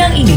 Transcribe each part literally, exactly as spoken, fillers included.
siang ini.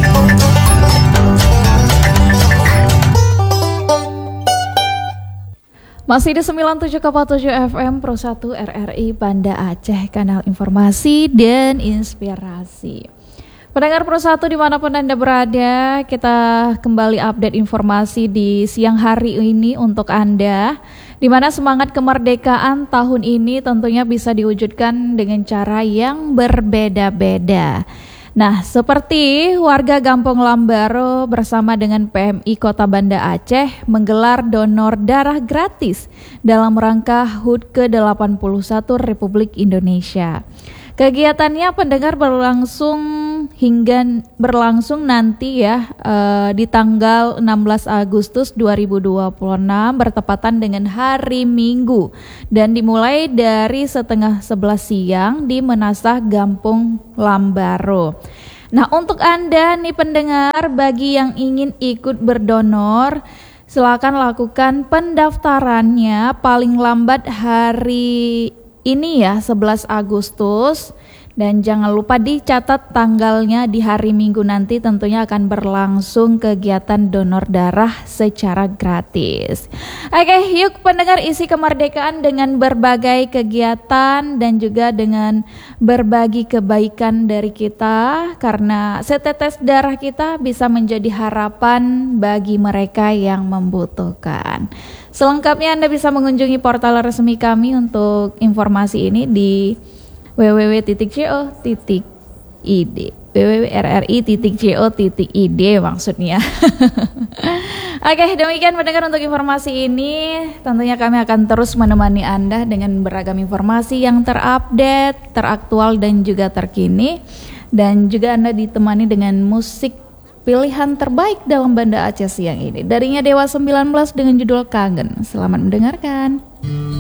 Masih di sembilan puluh tujuh koma tujuh F M Pro satu R R I Banda Aceh, kanal informasi dan inspirasi. Pendengar Pro satu dimanapun Anda berada, kita kembali update informasi di siang hari ini untuk Anda, di mana semangat kemerdekaan tahun ini tentunya bisa diwujudkan dengan cara yang berbeda-beda. Nah, seperti warga Gampong Lambaro bersama dengan P M I Kota Banda Aceh menggelar donor darah gratis dalam rangka H U D ke delapan puluh satu Republik Indonesia. Kegiatannya pendengar berlangsung hingga berlangsung nanti ya eh, di tanggal enam belas Agustus dua ribu dua puluh enam bertepatan dengan hari Minggu dan dimulai dari setengah sebelas siang di Menasah Gampong Lambaro. Nah, untuk Anda nih pendengar, bagi yang ingin ikut berdonor, silakan lakukan pendaftarannya paling lambat hari ini ya, sebelas Agustus, dan jangan lupa dicatat tanggalnya di hari Minggu nanti tentunya akan berlangsung kegiatan donor darah secara gratis. Oke, yuk pendengar, isi kemerdekaan dengan berbagai kegiatan dan juga dengan berbagi kebaikan dari kita, karena setetes darah kita bisa menjadi harapan bagi mereka yang membutuhkan. Selengkapnya Anda bisa mengunjungi portal resmi kami untuk informasi ini di w w w titik co titik i d w w w titik r r i titik co titik i d maksudnya. Oke, demikian pendengar untuk informasi ini. Tentunya kami akan terus menemani Anda dengan beragam informasi yang terupdate, teraktual dan juga terkini. Dan juga Anda ditemani dengan musik pilihan terbaik dalam Banda Aceh siang ini. Darinya Dewa sembilan belas dengan judul Kangen. Selamat mendengarkan.